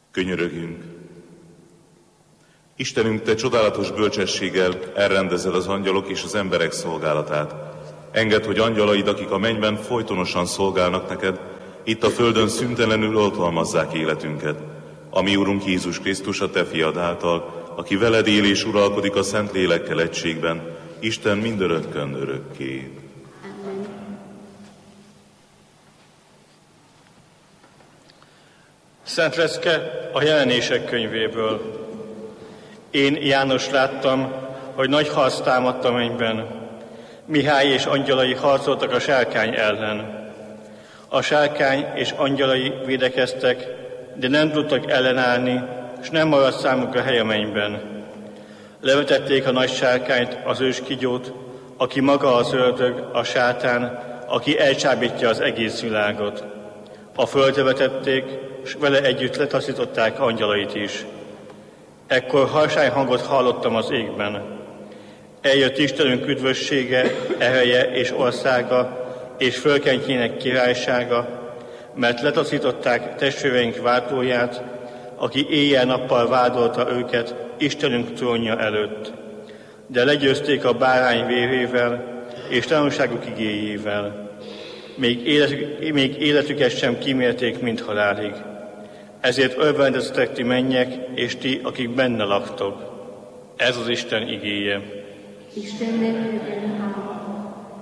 Könyörögjünk! Istenünk, Te csodálatos bölcsességgel elrendezed az angyalok és az emberek szolgálatát. Engedd, hogy angyalaid, akik a mennyben folytonosan szolgálnak neked, itt a földön szüntelenül oltalmazzák életünket. A mi Urunk Jézus Krisztus, a Te fiad által, aki veled él és uralkodik a Szent Lélekkel egységben, Isten mindörökkön örökké. Szent Lecke a Jelenések könyvéből. Én, János, láttam, hogy nagy harc támadt a mennyben. Mihály és angyalai harcoltak a sárkány ellen. A sárkány és angyalai védekeztek, de nem tudtak ellenállni, és nem maradt számukra hely a mennyben. Levetették a nagy sárkányt, az őskigyót, aki maga az ördög, a sátán, aki elcsábítja az egész világot. A földre vetették, és vele együtt letaszították angyalait is. Ekkor harsányhangot hallottam az égben. Eljött Istenünk üdvössége, ereje és országa, és fölkentjének királysága, mert letaszították testvéreink váltóját, aki éjjel-nappal vádolta őket Istenünk trónja előtt. De legyőzték a bárány vérével és tanúságuk igéjével. Még életüket sem kímélték, mint halálig. Ezért örvendeztek ti mennyek, és ti, akik benne laktok. Ez az Isten igéje. Istennek legyen hála.